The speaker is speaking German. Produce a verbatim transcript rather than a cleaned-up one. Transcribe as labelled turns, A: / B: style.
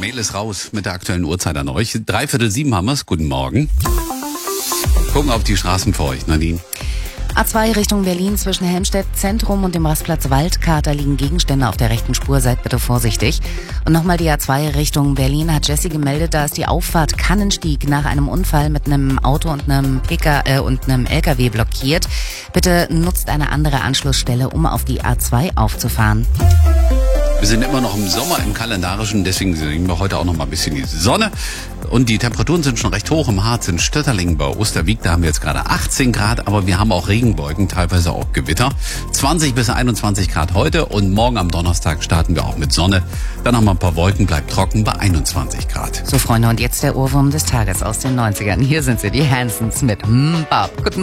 A: Mail ist raus mit der aktuellen Uhrzeit an euch. Dreiviertel sieben haben wir's. Guten Morgen. Gucken auf die Straßen für euch, Nadine.
B: A zwei Richtung Berlin zwischen Helmstedt Zentrum und dem Rastplatz Waldkater liegen Gegenstände auf der rechten Spur. Seid bitte vorsichtig. Und nochmal die A zwei Richtung Berlin hat Jessie gemeldet, da ist die Auffahrt Kannenstieg nach einem Unfall mit einem Auto und einem P K äh, und einem L K W blockiert. Bitte nutzt eine andere Anschlussstelle, um auf die A zwei aufzufahren.
A: Wir sind immer noch im Sommer, im Kalendarischen, deswegen sehen wir heute auch noch mal ein bisschen die Sonne. Und die Temperaturen sind schon recht hoch. Im Harz, in Stötterling, bei Osterwieck, da haben wir jetzt gerade achtzehn Grad, aber wir haben auch Regenwolken, teilweise auch Gewitter. zwanzig bis einundzwanzig Grad heute und morgen am Donnerstag starten wir auch mit Sonne. Dann haben wir ein paar Wolken, bleibt trocken bei einundzwanzig Grad.
B: So Freunde, und jetzt der Ohrwurm des Tages aus den neunzigern. Hier sind sie, die Hansons mit Mbab. Guten